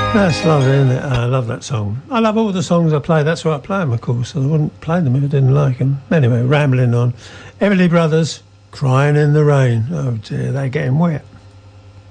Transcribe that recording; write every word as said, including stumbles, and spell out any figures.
That's lovely, isn't it? I love that song. I love all the songs I play. That's why I play them, of course. I wouldn't play them if I didn't like them. Anyway, rambling on. Everly Brothers, Crying in the Rain. Oh dear, they're getting wet.